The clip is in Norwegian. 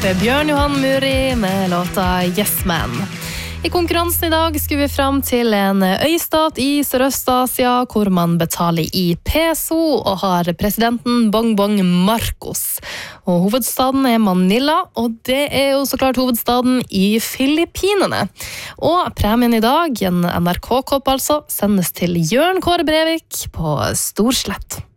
hørte Bjørn Johan Muri med låta Yes Man. I konkurransen i dag skulle vi fram til en øystat i Sørøst-Asia hvor man betaler i peso og har presidenten Bong Bong Marcos. Og hovedstaden er Manila, og det er jo så klart hovedstaden i Filippinene. Og premien i dag, en NRK-kopp altså, sendes til Jørn Kåre Brevik på Storslett.